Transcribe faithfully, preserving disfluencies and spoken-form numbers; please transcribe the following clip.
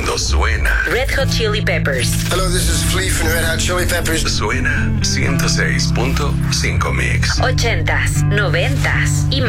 Cuando suena Red Hot Chili Peppers. Hello, this is Flea from Red Hot Chili Peppers. Suena ciento seis punto cinco Mix. Ochentas, noventas y